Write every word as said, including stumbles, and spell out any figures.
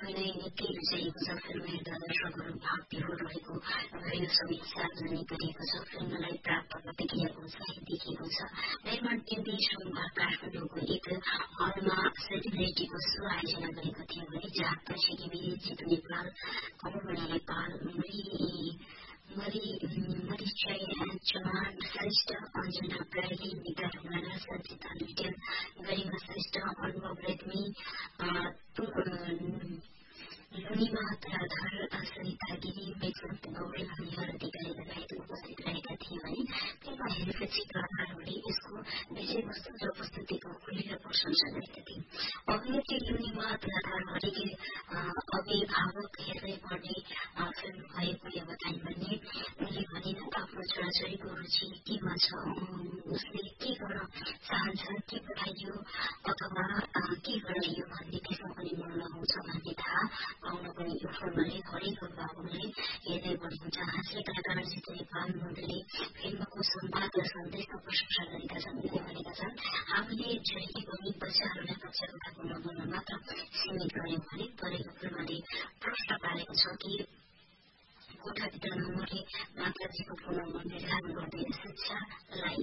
अभिनय निकै रुचाइएको छ। फिल्म हेर्दा दर्शकहरू भाव विभोर रहेको भिडियो समेत सार्वजनिक गरिएको छ। फिल्मलाई प्राप्त प्रतिक्रियाको उत्साह देखिएको छ। निर्माण टिमले सोमबार काठमाडौँको एक हलमा सेलिब्रिटीको सो आयोजना गरेको थियो भने जहाँ दर्शक चितु नेपाल, कमलमणि नेपाल, मरिचय चौहान श्रेष्ठ, अञ्जना प्राइली, निता ढुङ्गाना, सञ्चिता लिटल, गरिमा श्रेष्ठ, अनुभव रेग्मी, लुनिमा धराधर, सरिता गिरी, मेघवन्त गौडेल अनि अरू अधिकारी लगायत उपस्थित रहेका थिए भने फिल्म हेरेपछि कलाकारहरूले यसको विषयवस्तु र प्रस्तुतिको खुलेर प्रशंसा गरेका थिए। अभिनेत्री लुनिमा धराधर हरेक अभिभावक हेर्दै पर्ने फिल्म भएकोले बताइन् भने उनले भनिन् आफ्नो छोराछोरीको रुचि केमा छ, उसले के गर्न चाहन्छ, के पठाइयो अथवा के गराइयो भन्ने त्यसमा पनि मन लगाउँछ भन्ने थाहा पाउन पनि यो फिल्मले हरेक अभिभावकले हेर्दै पर्ने हुन्छ। हाँस्य कलाकार जितु नेपाल मन्त्रीले फिल्मको संवाद र सन्देशमा प्रशंसा गरेका छन्। उनले भनेका छन्, हामीले झरेकी पनि बच्चाहरूलाई पक्षकथाको नगरमा मात्र सीमित गर्यौं भने परेको फिल्मले प्रश्न पारेको छ कि कोठाभित्र नमर्ने माताजीको पुनर्निर्माण गर्दै शिक्षालाई